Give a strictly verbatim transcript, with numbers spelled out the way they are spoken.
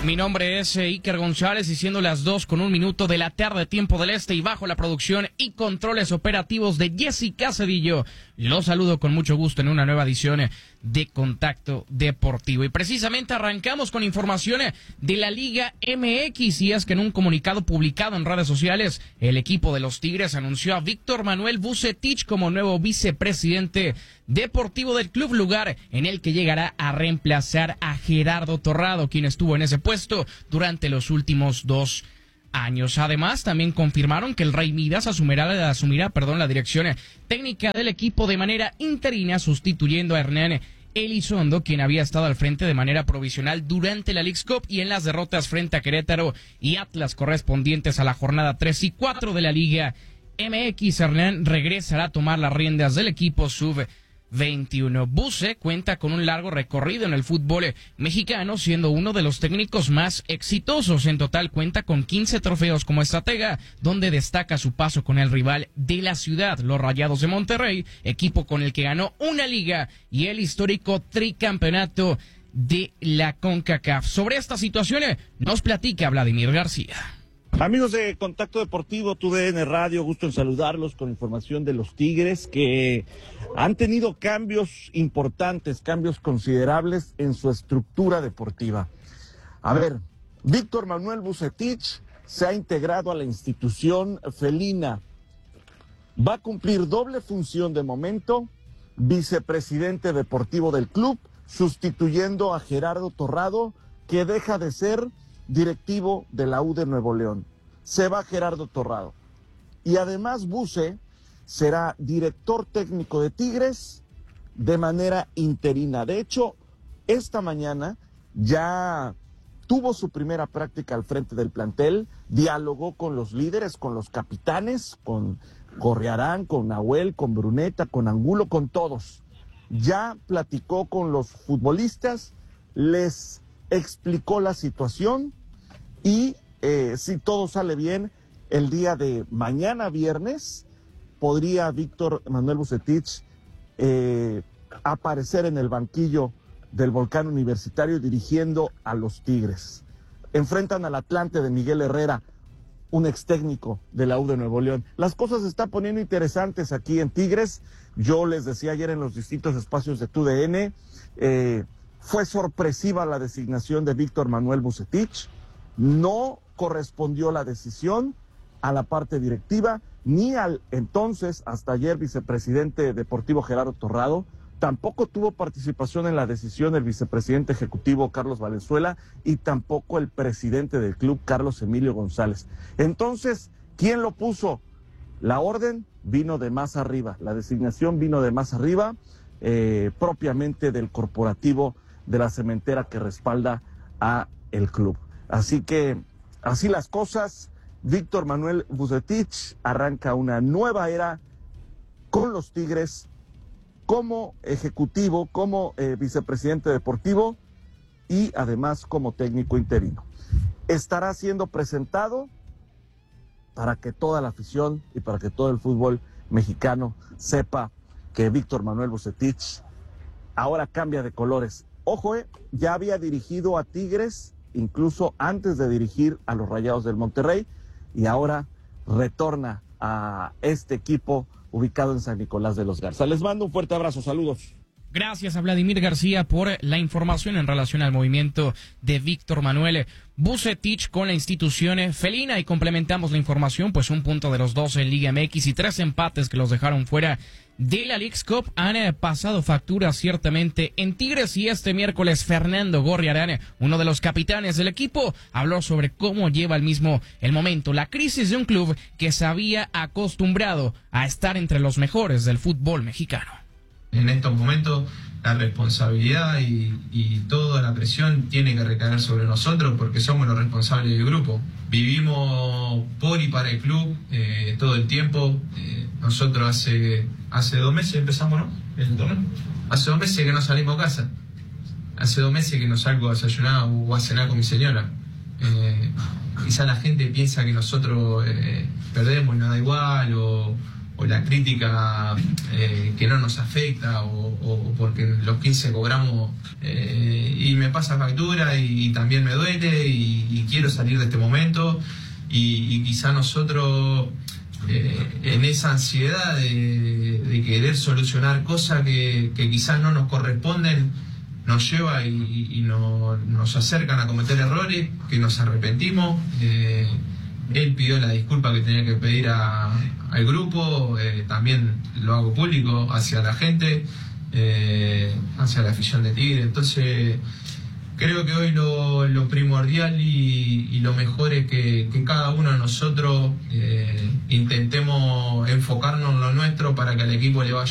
Mi nombre es eh, Iker González y siendo las dos con un minuto de la tarde, tiempo del este, y bajo la producción y controles operativos de Jessica Cedillo, los saludo con mucho gusto en una nueva edición de Contacto Deportivo. Y precisamente arrancamos con información de la Liga M X, y es que en un comunicado publicado en redes sociales, el equipo de los Tigres anunció a Víctor Manuel Vucetich como nuevo vicepresidente deportivo del club, lugar en el que llegará a reemplazar a Gerardo Torrado, quien estuvo en ese puesto durante los últimos dos años. Además, también confirmaron que el Rey Midas asumirá, asumirá perdón, la dirección técnica del equipo de manera interina, sustituyendo a Hernán Elizondo, quien había estado al frente de manera provisional durante la Leagues Cup y en las derrotas frente a Querétaro y Atlas correspondientes a la jornada tres y cuatro de la Liga M X. Hernán regresará a tomar las riendas del equipo sub veintiuno. Buce cuenta con un largo recorrido en el fútbol mexicano, siendo uno de los técnicos más exitosos. En total cuenta con quince trofeos como estratega, donde destaca su paso con el rival de la ciudad, los Rayados de Monterrey, equipo con el que ganó una liga y el histórico tricampeonato de la CONCACAF. Sobre esta situación nos platica Vladimir García. Amigos de Contacto Deportivo, T U D N Radio, gusto en saludarlos con información de los Tigres, que han tenido cambios importantes, cambios considerables en su estructura deportiva. A ver, Víctor Manuel Vucetich se ha integrado a la institución felina. Va a cumplir doble función de momento, vicepresidente deportivo del club, sustituyendo a Gerardo Torrado, que deja de ser directivo de la U de Nuevo León. Se va Gerardo Torrado. Y además Buce será director técnico de Tigres de manera interina. De hecho, esta mañana ya tuvo su primera práctica al frente del plantel, dialogó con los líderes, con los capitanes, con Gorriarán, con Nahuel, con Bruneta, con Angulo, con todos. Ya platicó con los futbolistas, les explicó la situación. Y eh, si todo sale bien, el día de mañana viernes podría Víctor Manuel Vucetich eh, aparecer en el banquillo del Volcán Universitario dirigiendo a los Tigres. Enfrentan al Atlante de Miguel Herrera, un ex técnico de la U de Nuevo León. Las cosas se están poniendo interesantes aquí en Tigres. Yo les decía ayer en los distintos espacios de T U D N, eh, fue sorpresiva la designación de Víctor Manuel Vucetich. No correspondió la decisión a la parte directiva, ni al entonces, hasta ayer, vicepresidente deportivo Gerardo Torrado. Tampoco tuvo participación en la decisión el vicepresidente ejecutivo Carlos Valenzuela y tampoco el presidente del club, Carlos Emilio González. Entonces, ¿quién lo puso? La orden vino de más arriba, la designación vino de más arriba, eh, propiamente del corporativo de la cementera que respalda a el club. Así que, así las cosas, Víctor Manuel Vucetich arranca una nueva era con los Tigres como ejecutivo, como eh, vicepresidente deportivo y además como técnico interino. Estará siendo presentado para que toda la afición y para que todo el fútbol mexicano sepa que Víctor Manuel Vucetich ahora cambia de colores. Ojo, eh, ya había dirigido a Tigres incluso antes de dirigir a los Rayados del Monterrey, y ahora retorna a este equipo ubicado en San Nicolás de los Garza. Les mando un fuerte abrazo, saludos. Gracias a Vladimir García por la información en relación al movimiento de Víctor Manuel Vucetich con la institución felina, y complementamos la información, pues un punto de los dos en Liga M X y tres empates que los dejaron fuera de la Leagues Cup han pasado factura ciertamente en Tigres, y este miércoles Fernando Gorriarán, uno de los capitanes del equipo, habló sobre cómo lleva el mismo el momento, la crisis de un club que se había acostumbrado a estar entre los mejores del fútbol mexicano. En estos momentos la responsabilidad y, y toda la presión tiene que recaer sobre nosotros porque somos los responsables del grupo. Vivimos por y para el club eh, todo el tiempo. Eh, nosotros hace hace dos meses empezamos, ¿no? El torneo. Hace dos meses que no salimos a casa. Hace dos meses que no salgo a desayunar o a cenar con mi señora. Eh, quizá la gente piensa que nosotros eh, perdemos y nada igual o... o la crítica eh, que no nos afecta o, o porque los quince cobramos eh, y me pasa factura y, y también me duele y, y quiero salir de este momento y, y quizá nosotros eh, en esa ansiedad de, de querer solucionar cosas que, que quizás no nos corresponden nos lleva y, y no, nos acercan a cometer errores que nos arrepentimos. eh, Él pidió la disculpa que tenía que pedir a, al grupo, eh, también lo hago público hacia la gente, eh, hacia la afición de Tigre. Entonces, creo que hoy lo, lo primordial y, y lo mejor es que, que cada uno de nosotros eh, intentemos enfocarnos en lo nuestro para que al equipo le vaya